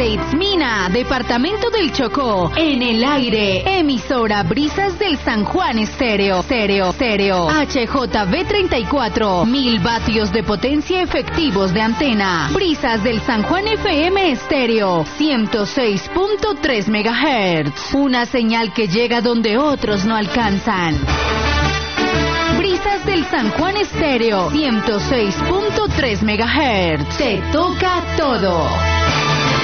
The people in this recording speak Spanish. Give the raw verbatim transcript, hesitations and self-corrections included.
Desde Itzmina, departamento del Chocó, en el aire, emisora Brisas del San Juan Estéreo, Estéreo, Estéreo, H J V treinta y cuatro, mil vatios de potencia efectivos de antena. Brisas del San Juan F M Estéreo, ciento seis punto tres megahertz, una señal que llega donde otros no alcanzan. Brisas del San Juan Estéreo, ciento seis punto tres megahertz. Te toca todo.